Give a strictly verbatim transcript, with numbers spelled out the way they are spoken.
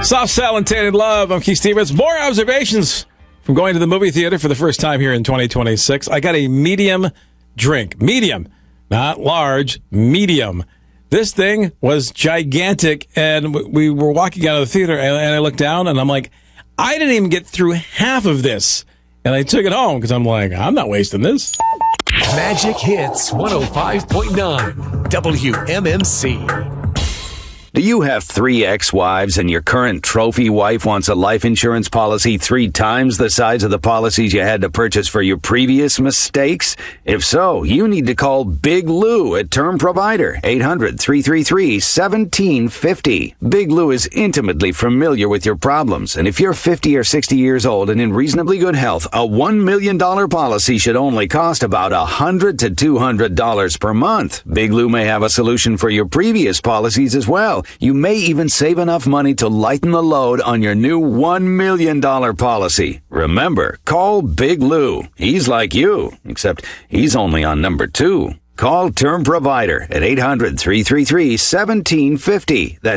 Soft Cell and Tainted Love. I'm Keith Stevens. More observations from going to the movie theater for the first time here in twenty twenty-six. I got a medium drink. Medium. Not large. Medium. This thing was gigantic, and we were walking out of the theater, and I looked down, and I'm like, I didn't even get through half of this. And I took it home, because I'm like, I'm not wasting this. Magic Hits one oh five point nine W M M C. Do you have three ex-wives and your current trophy wife wants a life insurance policy three times the size of the policies you had to purchase for your previous mistakes? If so, you need to call Big Lou at Term Provider, eight hundred, three three three, one seven five zero. Big Lou is intimately familiar with your problems, and if you're fifty or sixty years old and in reasonably good health, a one million dollars policy should only cost about one hundred to two hundred dollars per month. Big Lou may have a solution for your previous policies as well. You may even save enough money to lighten the load on your new one million dollars policy. Remember, call Big Lou. He's like you, except he's only on number two. Call Term Provider at eight hundred, three three three, one seven five zero. That's